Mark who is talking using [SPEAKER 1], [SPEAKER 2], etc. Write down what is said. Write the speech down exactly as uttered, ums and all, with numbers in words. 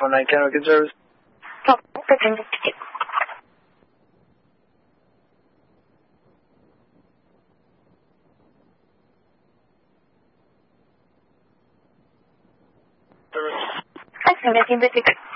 [SPEAKER 1] four nine Canada Good Service.
[SPEAKER 2] Oh, return fifty-two.
[SPEAKER 1] Service.
[SPEAKER 2] Excellent, fifty-two.